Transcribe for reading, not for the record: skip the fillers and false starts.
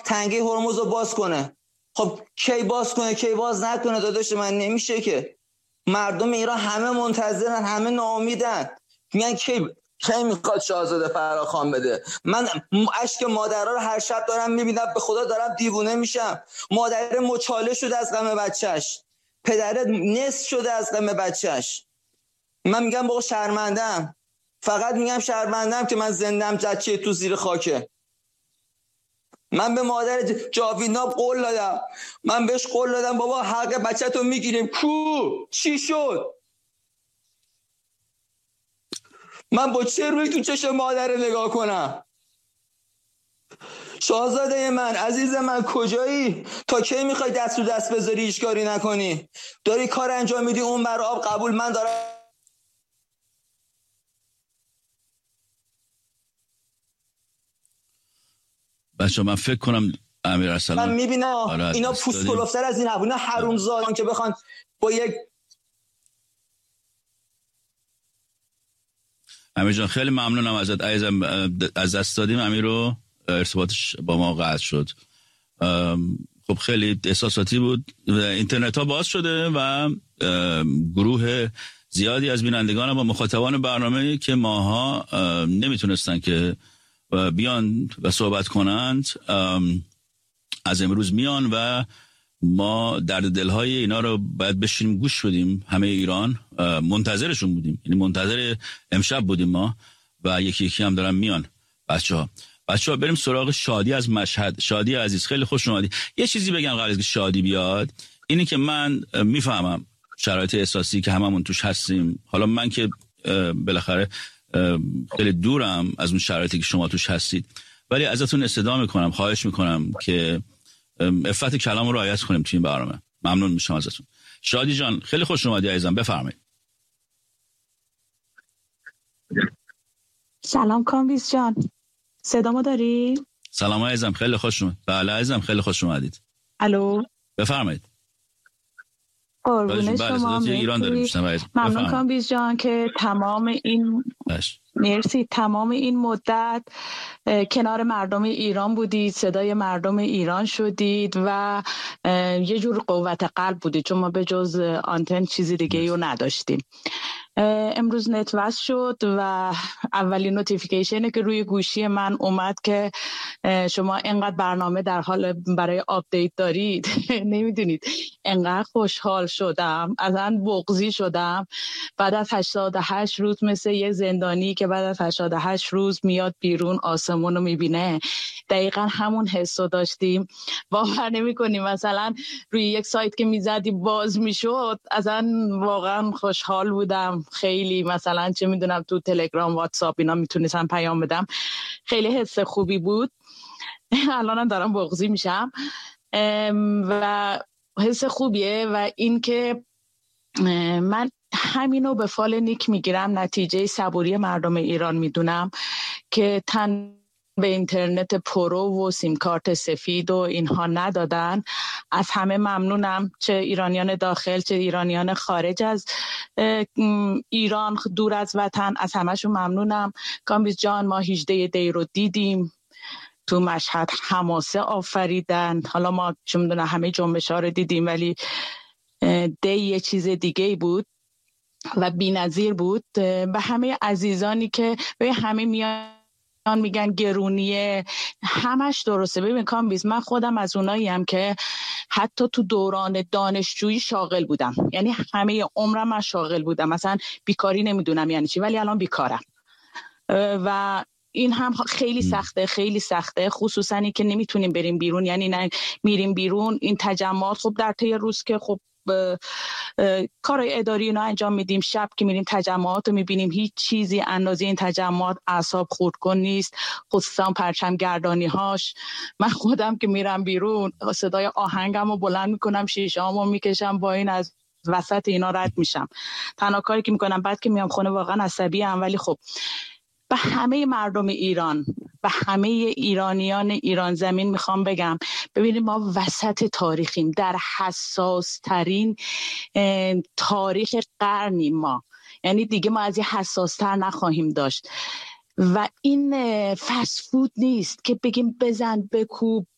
تنگه هرمز رو باز کنه. خب کی باز کنه کی باز نکنه داداش من؟ نمیشه که. مردم ایران همه منتظرن، همه ناامیدن، میگن کی میخواد شاهزاده فراخوان بده. من اشک مادرها رو هر شب دارم میبینم، به خدا دارم دیوونه میشم. مادر مچاله شده از غم بچهش، پدر نصف شده از غم بچهش. من میگم بابا شرمندم، فقط میگم شرمندم که من زندم بچه تو زیر خاکه. من به مادر جاویدناب قول دادم، من بهش قول دادم بابا حق بچه تو میگیریم. کو؟ چی شد؟ من با چه روی تو چشم مادر نگاه کنم؟ شاهزاده من، عزیز من، کجایی؟ تا کی میخوای دست رو دست بذاری هیچ کاری نکنی؟ داری کار انجام میدی اون بر آب قبول، من دارم. بچه من فکر کنم امیر ارسلان من میبینم اینا پوست کلفتر از این اینا حرومزادان که بخوان با یک. امیر جان خیلی ممنونم ازت عزیزم، از دست دادیم امیر رو، ارتباطش با ما قطع شد. خب خیلی احساساتی بود. اینترنت ها باز شده و گروه زیادی از بینندگان با مخاطبان برنامه که ماها نمیتونستن که بیان و صحبت کنند از امروز میان و ما درد دلهای اینا رو باید بشینیم گوش بدیم. همه ایران منتظرشون بودیم، یعنی منتظر امشب بودیم ما و یکی یکی هم دارن میان. بچه ها بریم سراغ شادی از مشهد. شادی عزیز خیلی خوش اومدی. یه چیزی بگم قبل از که شادی بیاد، اینی که من میفهمم شرایط احساسی که هممون توش هستیم. حالا من که بالاخره خیلی دورم از اون شرایطی که شما توش هستید، ولی ازتون استدعا میکنم، خواهش میکنم که عفت کلام رو رعایت کنیم تو این برنامه. ممنون میشم ازتون. شادی جان خیلی خوش اومدی عزیزم، بفرمایید. سلام کامبیز جان، صدامو داری؟ سلام عزیزم، خیلی خوش اومد. بله عزیزم خیلی خوش اومدید. الو بفرمایید. قربون شما، ممنون کامبیز جان که تمام این مدت کنار مردم ایران بودید، صدای مردم ایران شدید و یه جور قوت قلب بودید، چون ما به جز آنتن چیزی دیگه رو نداشتیم. امروز نت وصل شد و اولین نوتیفیکیشنی که روی گوشی من اومد که شما اینقدر برنامه در حال برای آپدیت دارید نمیدونید اینقدر خوشحال شدم، ازن بغضی شدم. بعد از 88 روز مثل یه زندانی که بعد از 88 روز میاد بیرون آسمون رو میبینه، دقیقا همون حس رو داشتیم. باور نمی‌کنی مثلا روی یک سایت که میزدی باز میشد، ازن واقعا خوشحال بودم خیلی. مثلا چه میدونم تو تلگرام واتساپ اینا میتونستم پیام بدم، خیلی حس خوبی بود. الانم دارم بغضی میشم و حس خوبیه. و این که من همینو به فال نیک میگیرم، نتیجه صبوری مردم ایران میدونم که به اینترنت پرو و سیم کارت سفید و اینها ندادن. از همه ممنونم، چه ایرانیان داخل چه ایرانیان خارج از ایران، دور از وطن، از همهشون ممنونم. کامبیز جان ما 18 دی رو دیدیم تو مشهد، حماسه آفریدن. حالا ما چه میدونم همه جنبش‌ها رو دیدیم، ولی دی یه چیز دیگه بود و بی‌نظیر بود. به همه عزیزانی که به همه میگن گرونیه، همش درسته. ببین کامبیز، من خودم از اوناییم که حتی تو دوران دانشجویی شاغل بودم، یعنی همه عمرم من شاغل بودم، مثلا بیکاری نمیدونم یعنی چی، ولی الان بیکارم و این هم خیلی سخته، خیلی سخته، خصوصا این که نمیتونیم بریم بیرون. یعنی نه میریم بیرون این تجمعات، خب در طی روز که خب کارهای اداری اینا انجام میدیم، شب که میریم تجمعات رو میبینیم، هیچ چیزی اندازه این تجمعات اعصاب خردکن نیست، خصوصا پرچم گردانی هاش. من خودم که میرم بیرون صدای آهنگم رو بلند میکنم، شیشه‌امو میکشم، با این از وسط اینا رد میشم. تنها کاری که میکنم بعد که میام خونه واقعا عصبی ام، ولی خب به همه مردم ایران، به همه ایرانیان ایران زمین میخوام بگم ببینید ما وسط تاریخیم، در حساس ترین تاریخ قرنیم ما، یعنی دیگه ما از این حساس تر نخواهیم داشت. و این فست فود نیست که بگیم بزن بکوب